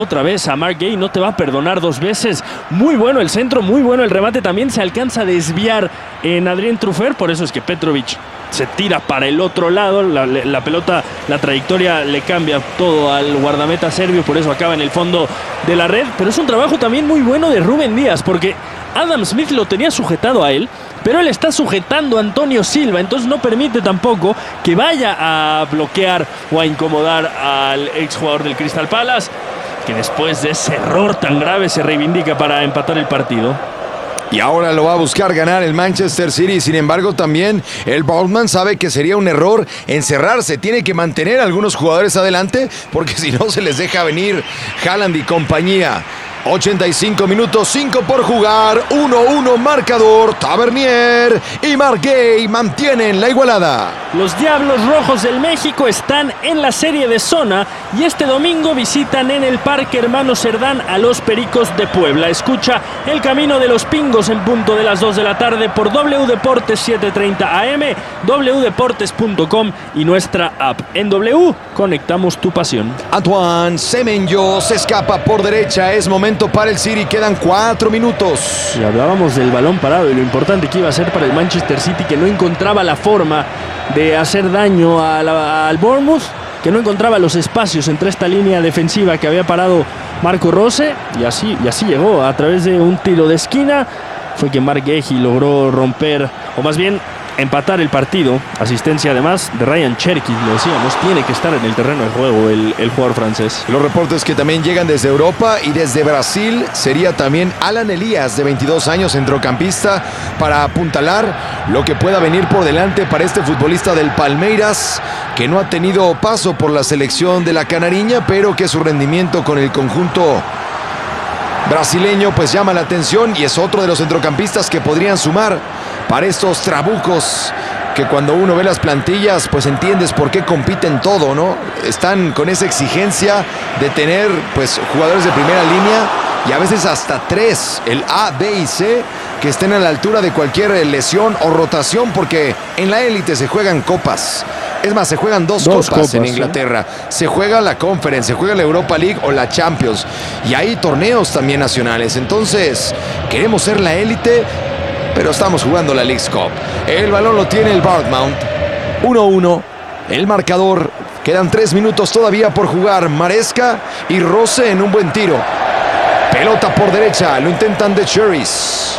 Otra vez a Mark Gay, no te va a perdonar dos veces. Muy bueno el centro, muy bueno el remate. También se alcanza a desviar en Adrien Truffert. Por eso es que Petrovic se tira para el otro lado. La pelota, la trayectoria le cambia todo al guardameta serbio. Por eso acaba en el fondo de la red. Pero es un trabajo también muy bueno de Rúben Díaz, porque Adam Smith lo tenía sujetado a él, pero él está sujetando a Antonio Silva, entonces no permite tampoco que vaya a bloquear o a incomodar al exjugador del Crystal Palace, que después de ese error tan grave se reivindica para empatar el partido. Y ahora lo va a buscar ganar el Manchester City. Sin embargo, también el Bournemouth sabe que sería un error encerrarse. Tiene que mantener a algunos jugadores adelante, porque si no se les deja venir Haaland y compañía. 85 minutos, 5 por jugar, 1-1 marcador. Tavernier y Mark Gay mantienen la igualada. Los Diablos Rojos del México están en la serie de zona y este domingo visitan en el Parque Hermano Cerdán a los Pericos de Puebla. Escucha El Camino de los Pingos en punto de las 2 de la tarde por W Deportes 730 AM, wdeportes.com y nuestra app. En W, conectamos tu pasión. Antoine Semenyo se escapa por derecha. Es momento para el City, quedan 4 minutos. Y hablábamos del balón parado y lo importante que iba a ser para el Manchester City, que no encontraba la forma de hacer daño al Bournemouth, que no encontraba los espacios entre esta línea defensiva que había parado Marco Rose, y así llegó a través de un tiro de esquina. Fue que Mark Guehi logró romper, o más bien empatar el partido. Asistencia además de Ryan Cherki, lo decíamos, tiene que estar en el terreno de juego el jugador francés. Los reportes que también llegan desde Europa y desde Brasil sería también Alan Elías, de 22 años, centrocampista, para apuntalar lo que pueda venir por delante para este futbolista del Palmeiras, que no ha tenido paso por la selección de la Canariña, pero que su rendimiento con el conjunto brasileño pues llama la atención, y es otro de los centrocampistas que podrían sumar para estos trabucos, que cuando uno ve las plantillas pues entiendes por qué compiten todo, ¿no? Están con esa exigencia de tener pues jugadores de primera línea, y a veces hasta 3, el A, B y C, que estén a la altura de cualquier lesión o rotación, porque en la élite se juegan copas. Es más, se juegan dos copas en Inglaterra. Se juega la Conference, se juega la Europa League o la Champions. Y hay torneos también nacionales. Entonces, queremos ser la élite, pero estamos jugando la League's Cup. El balón lo tiene el Bournemouth. 1-1. El marcador. Quedan 3 minutos todavía por jugar. Maresca y Rose en un buen tiro. Pelota por derecha. Lo intentan de Cherries.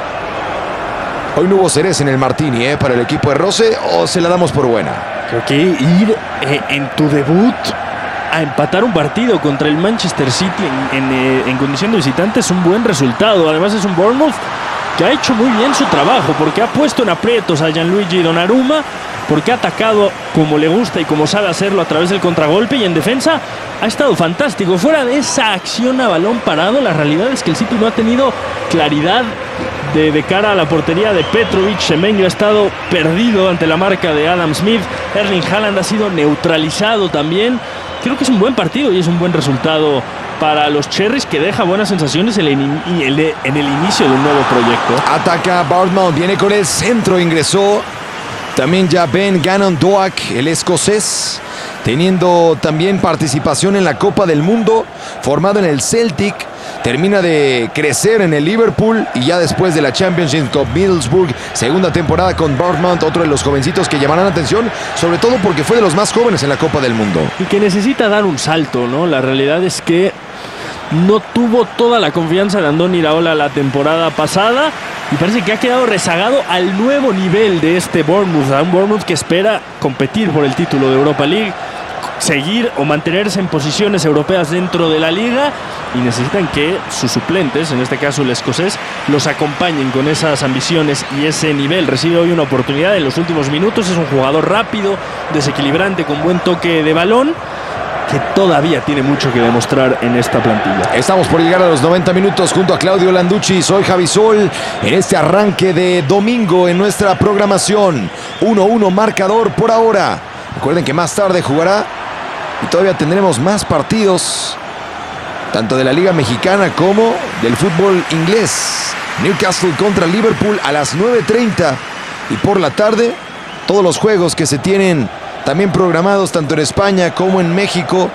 Hoy no hubo cereza en el Martini, para el equipo de Rose, o se la damos por buena. Creo que ir en tu debut a empatar un partido contra el Manchester City en condición de visitante es un buen resultado. Además es un Bournemouth que ha hecho muy bien su trabajo, porque ha puesto en aprietos a Gianluigi Donnarumma, porque ha atacado como le gusta y como sabe hacerlo a través del contragolpe, y en defensa ha estado fantástico. Fuera de esa acción a balón parado, la realidad es que el City no ha tenido claridad de cara a la portería de Petrovic. Semenyo ha estado perdido ante la marca de Adam Smith. Erling Haaland ha sido neutralizado también. Creo que es un buen partido y es un buen resultado para los Cherries, que deja buenas sensaciones en el inicio de un nuevo proyecto. Ataca Bournemouth, viene con el centro, ingresó también ya Ben Gannon Doak, el escocés, teniendo también participación en la Copa del Mundo, formado en el Celtic. Termina de crecer en el Liverpool, y ya después de la Championship con Middlesbrough, segunda temporada con Bournemouth, otro de los jovencitos que llamarán la atención, sobre todo porque fue de los más jóvenes en la Copa del Mundo. Y que necesita dar un salto, ¿no? La realidad es que no tuvo toda la confianza de Andoni Iraola la temporada pasada, y parece que ha quedado rezagado al nuevo nivel de este Bournemouth, a un Bournemouth que espera competir por el título de Europa League, seguir o mantenerse en posiciones europeas dentro de la liga, y necesitan que sus suplentes, en este caso el escocés, los acompañen con esas ambiciones y ese nivel. Recibe hoy una oportunidad en los últimos minutos. Es un jugador rápido, desequilibrante, con buen toque de balón, que todavía tiene mucho que demostrar en esta plantilla. Estamos por llegar a los 90 minutos junto a Claudio Landucci. Soy Javi Sol en este arranque de domingo en nuestra programación. 1-1 marcador por ahora. Recuerden que más tarde jugará y todavía tendremos más partidos, tanto de la Liga Mexicana como del fútbol inglés. Newcastle contra Liverpool a las 9:30, y por la tarde todos los juegos que se tienen también programados tanto en España como en México.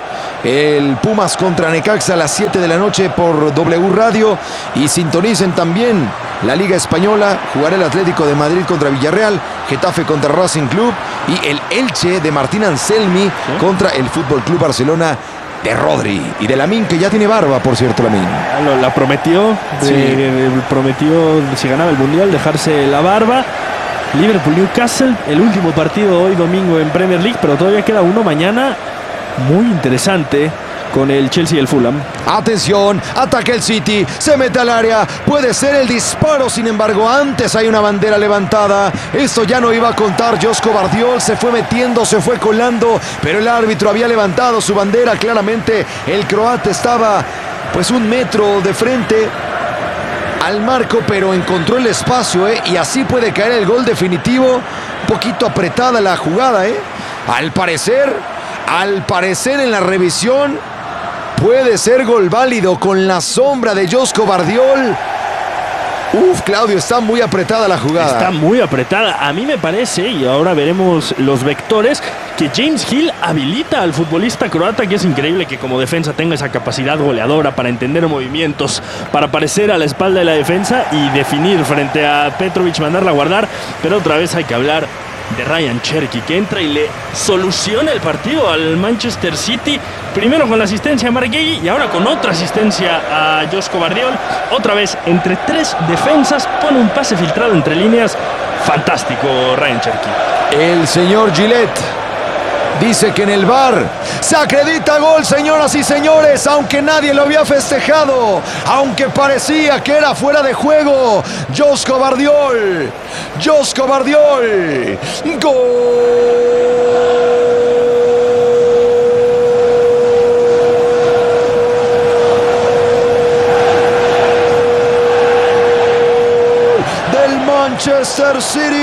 el Pumas contra Necaxa a las 7 de la noche por W Radio. Y sintonicen también la Liga Española. Jugará el Atlético de Madrid contra Villarreal, Getafe contra Racing Club y el Elche de Martín Anselmi contra el Fútbol Club Barcelona de Rodri y de Lamine, que ya tiene barba, por cierto, Lamine. La prometió, prometió si ganaba el Mundial dejarse la barba. Liverpool-Newcastle, el último partido hoy domingo en Premier League, pero todavía queda uno mañana muy interesante con el Chelsea y el Fulham. Atención, ataca el City, se mete al área, puede ser el disparo, sin embargo antes hay una bandera levantada. Esto ya no iba a contar. Josko Vardiol se fue metiendo, se fue colando, pero el árbitro había levantado su bandera. Claramente el croata estaba pues 1 metro de frente al marco, pero encontró el espacio, y así puede caer el gol definitivo. Un poquito apretada la jugada, Al parecer en la revisión puede ser gol válido con la sombra de Josko Vardiol. Claudio, está muy apretada la jugada. Está muy apretada. A mí me parece, y ahora veremos los vectores, que James Hill habilita al futbolista croata, que es increíble que como defensa tenga esa capacidad goleadora para entender movimientos, para aparecer a la espalda de la defensa y definir frente a Petrovic, mandarla a guardar. Pero otra vez hay que hablar de Ryan Cherki, que entra y le soluciona el partido al Manchester City, primero con la asistencia a Marc Guehi y ahora con otra asistencia a Josko Vardiol. Otra vez entre 3 defensas, pone un pase filtrado entre líneas. Fantástico Ryan Cherki. El señor Gillette dice que en el VAR se acredita gol, señoras y señores, aunque nadie lo había festejado, aunque parecía que era fuera de juego. Josko Vardiol, gol del Manchester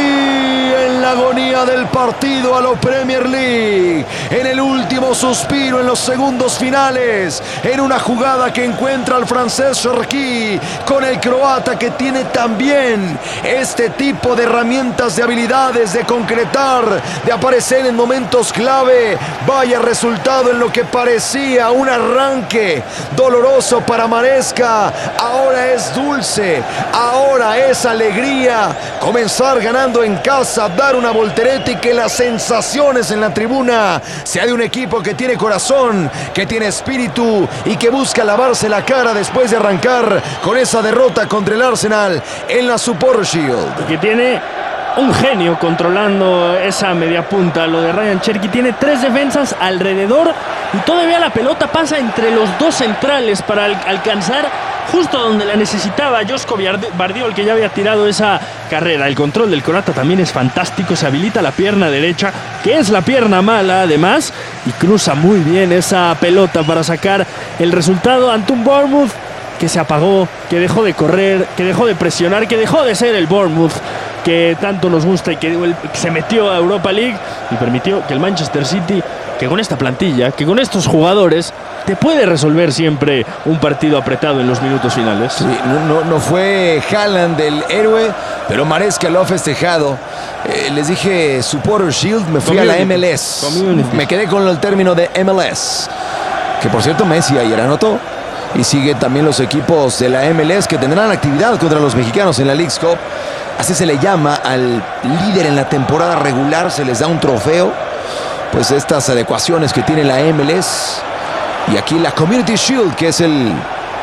City en la agonía del partido a lo Premier League, en el último suspiro, en los segundos finales, en una jugada que encuentra al francés Cherki con el croata, que tiene también este tipo de herramientas, de habilidades, de concretar, de aparecer en momentos clave. Vaya resultado en lo que parecía un arranque doloroso para Maresca. Ahora es dulce, ahora es alegría comenzar ganando en casa, dar una voltereta y que las sensaciones en la tribuna sea de un equipo que tiene corazón, que tiene espíritu y que busca lavarse la cara después de arrancar con esa derrota contra el Arsenal en la Supporters Shield. Y que tiene un genio controlando esa media punta. Lo de Ryan Cherki, tiene 3 defensas alrededor y todavía la pelota pasa entre los 2 centrales para alcanzar justo donde la necesitaba Josko Vardiol, que ya había tirado esa carrera. El control del croata también es fantástico. Se habilita la pierna derecha, que es la pierna mala además, y cruza muy bien esa pelota para sacar el resultado ante un Bournemouth que se apagó, que dejó de correr, que dejó de presionar, que dejó de ser el Bournemouth que tanto nos gusta y que se metió a Europa League y permitió que el Manchester City, que con esta plantilla, que con estos jugadores, te puede resolver siempre un partido apretado en los minutos finales. Sí, no fue Haaland el héroe, pero Maresca lo ha festejado. Les dije Supporters Shield, me fui a la MLS. Me quedé con el término de MLS. Que por cierto, Messi ayer anotó. Y sigue también los equipos de la MLS que tendrán actividad contra los mexicanos en la Leagues Cup. Así se le llama al líder en la temporada regular, se les da un trofeo. Pues estas adecuaciones que tiene la MLS. Y aquí la Community Shield, que es el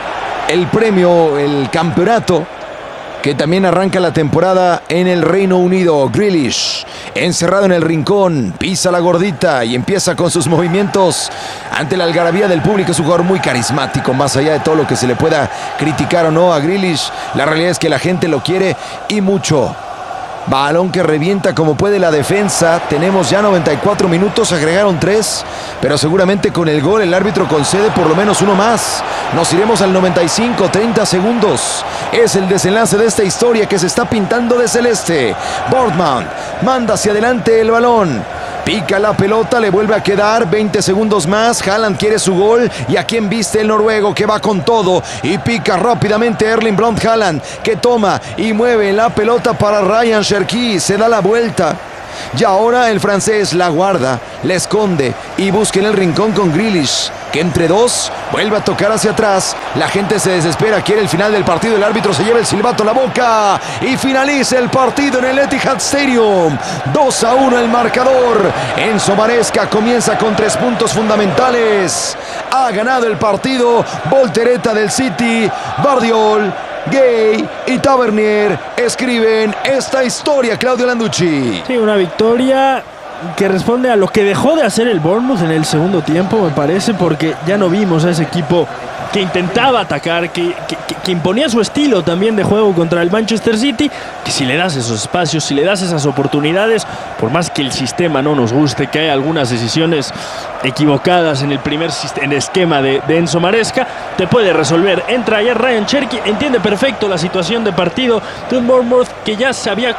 premio, el campeonato, que también arranca la temporada en el Reino Unido. Grealish, encerrado en el rincón, pisa la gordita y empieza con sus movimientos ante la algarabía del público. Es un jugador muy carismático, más allá de todo lo que se le pueda criticar o no a Grealish. La realidad es que la gente lo quiere y mucho. Balón que revienta como puede la defensa. Tenemos ya 94 minutos, agregaron 3, pero seguramente con el gol el árbitro concede por lo menos uno más. Nos iremos al 95, 30 segundos. Es el desenlace de esta historia que se está pintando de celeste. Boardman manda hacia adelante el balón. Pica la pelota, le vuelve a quedar 20 segundos más. Haaland quiere su gol. Y a quien viste el noruego que va con todo y pica rápidamente Erling Braut Haaland, que toma y mueve la pelota para Ryan Cherki. Se da la vuelta. Y ahora el francés la guarda, la esconde y busca en el rincón con Grealish. que entre dos vuelve a tocar hacia atrás. La gente se desespera, quiere el final del partido. El árbitro se lleva el silbato a la boca y finaliza el partido en el Etihad Stadium. 2-1 el marcador. Enzo Maresca comienza con 3 puntos fundamentales. Ha ganado el partido. Voltereta del City. Bardiol, Gay y Tavernier escriben esta historia, Claudio Landucci. Sí, una victoria que responde a lo que dejó de hacer el Bournemouth en el segundo tiempo, me parece, porque ya no vimos a ese equipo que intentaba atacar, que imponía su estilo también de juego contra el Manchester City, que si le das esos espacios, si le das esas oportunidades, por más que el sistema no nos guste, que hay algunas decisiones equivocadas en el primer esquema de Enzo Maresca, te puede resolver. Entra ayer Ryan Cherky, entiende perfecto la situación de partido de un Bournemouth que ya se había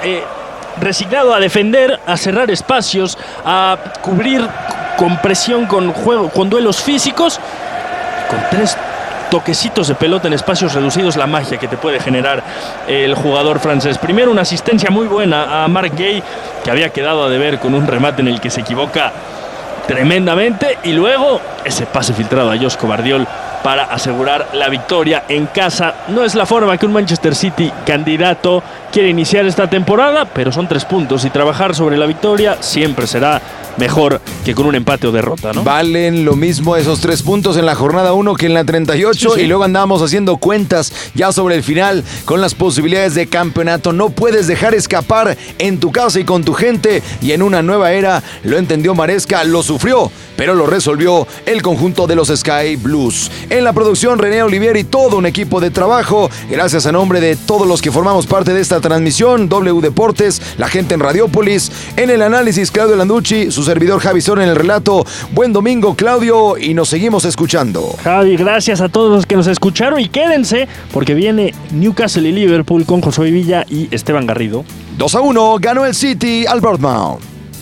resignado a defender, a cerrar espacios, a cubrir con presión, con juego, con duelos físicos, con 3 toquecitos de pelota en espacios reducidos, la magia que te puede generar el jugador francés. Primero una asistencia muy buena a Marc Guéhi, que había quedado a deber con un remate en el que se equivoca tremendamente, y luego ese pase filtrado a Josko Bardiol para asegurar la victoria en casa. No es la forma que un Manchester City candidato quiere iniciar esta temporada, pero son 3 puntos y trabajar sobre la victoria siempre será mejor que con un empate o derrota, ¿no? Valen lo mismo esos 3 puntos en la jornada 1 que en la 38, sí. Y luego andamos haciendo cuentas ya sobre el final con las posibilidades de campeonato. No puedes dejar escapar en tu casa y con tu gente, y en una nueva era lo entendió Maresca, lo sufrió, pero lo resolvió el conjunto de los Sky Blues. En la producción, René Olivier y todo un equipo de trabajo. Gracias a nombre de todos los que formamos parte de esta transmisión, W Deportes, la gente en Radiópolis, en el análisis Claudio Landucci, su servidor Javi Sor en el relato. Buen domingo, Claudio, y nos seguimos escuchando. Javi, gracias a todos los que nos escucharon, y quédense porque viene Newcastle y Liverpool con Josué Villa y Esteban Garrido. 2-1, ganó el City al Bournemouth.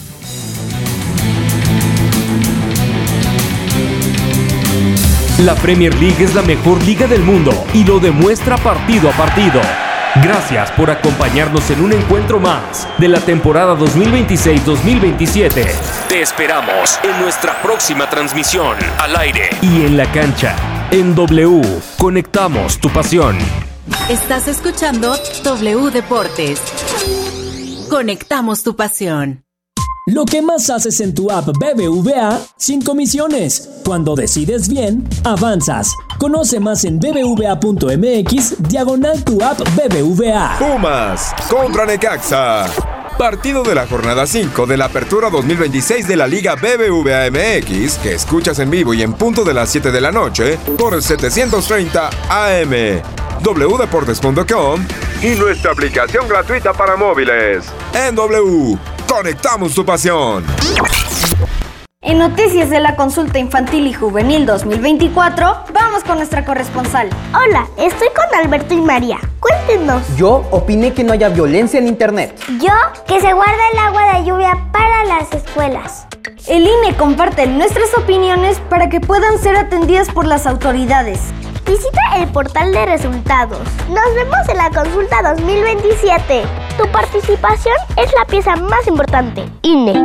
La Premier League es la mejor liga del mundo y lo demuestra partido a partido. Gracias por acompañarnos en un encuentro más de la temporada 2026-2027. Te esperamos en nuestra próxima transmisión al aire y en la cancha. En W, conectamos tu pasión. Estás escuchando W Deportes. Conectamos tu pasión. Lo que más haces en tu app BBVA sin comisiones. Cuando decides bien, avanzas. Conoce más en bbva.mx/tu app BBVA. Pumas contra Necaxa. Partido de la jornada 5 de la Apertura 2026 de la Liga BBVA MX, que escuchas en vivo y en punto de las 7 de la noche por 730 AM, wdeportes.com y nuestra aplicación gratuita para móviles. En W, conectamos tu pasión. En noticias de la consulta infantil y juvenil 2024, vamos con nuestra corresponsal. Hola, estoy con Alberto y María. Cuéntenos. Yo opiné que no haya violencia en internet. Yo, que se guarda el agua de lluvia para las escuelas. El INE comparte nuestras opiniones para que puedan ser atendidas por las autoridades. Visita el portal de resultados. Nos vemos en la consulta 2027. Tu participación es la pieza más importante. INE.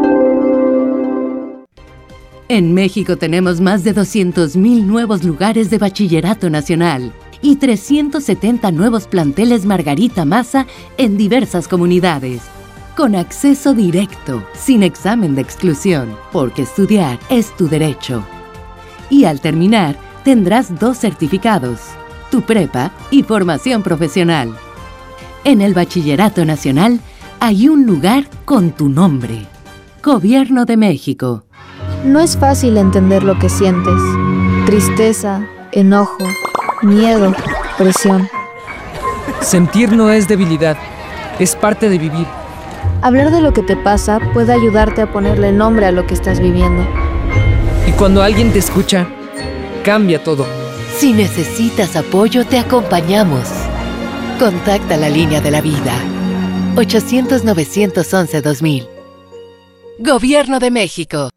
En México tenemos más de 200,000 nuevos lugares de bachillerato nacional y 370 nuevos planteles Margarita Maza en diversas comunidades. Con acceso directo, sin examen de exclusión, porque estudiar es tu derecho. Y al terminar, tendrás 2 certificados, tu prepa y formación profesional. En el Bachillerato Nacional hay un lugar con tu nombre. Gobierno de México. No es fácil entender lo que sientes. Tristeza, enojo, miedo, presión. Sentir no es debilidad, es parte de vivir. Hablar de lo que te pasa puede ayudarte a ponerle nombre a lo que estás viviendo. Y cuando alguien te escucha, cambia todo. Si necesitas apoyo, te acompañamos. Contacta la línea de la vida. 800-911-2000. Gobierno de México.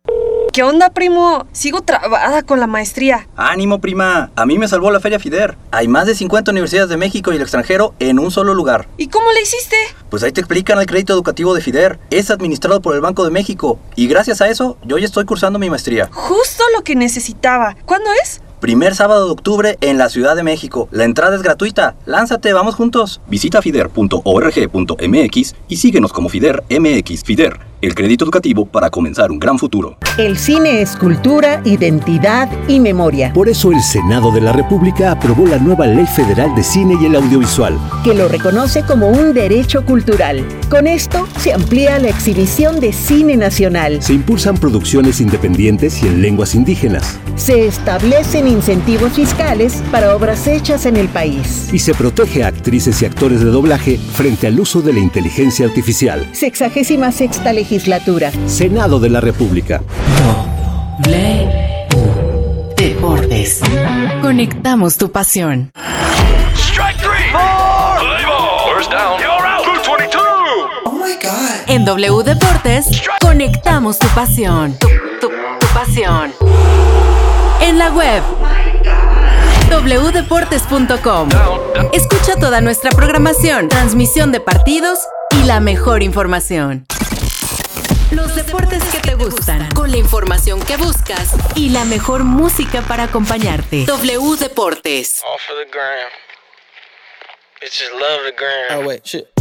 ¿Qué onda, primo? Sigo trabada con la maestría. ¡Ánimo, prima! A mí me salvó la Feria FIDER. Hay más de 50 universidades de México y el extranjero en un solo lugar. ¿Y cómo le hiciste? Pues ahí te explican el crédito educativo de FIDER. Es administrado por el Banco de México. Y gracias a eso, yo ya estoy cursando mi maestría. Justo lo que necesitaba. ¿Cuándo es? Primer sábado de octubre en la Ciudad de México. La entrada es gratuita. Lánzate, vamos juntos. Visita fider.org.mx y síguenos como FIDER MX. FIDER, el crédito educativo para comenzar un gran futuro. El cine es cultura, identidad y memoria. Por eso el Senado de la República aprobó la nueva Ley Federal de Cine y el Audiovisual, que lo reconoce como un derecho cultural. Con esto se amplía la exhibición de cine nacional. Se impulsan producciones independientes y en lenguas indígenas. Se establecen incentivos fiscales para obras hechas en el país. Y se protege a actrices y actores de doblaje frente al uso de la inteligencia artificial. 66ª legislatura. Senado de la República. Deportes. Conectamos tu pasión. Strike three. First down. You're out. 222. Oh my God. En W Deportes, conectamos tu pasión. Tu pasión. En la web wdeportes.com. Escucha toda nuestra programación, transmisión de partidos y la mejor información. Los deportes que te gustan, con la información que buscas y la mejor música para acompañarte. W Deportes. All for the gram. Bitches love the gram. Oh, wait, shit.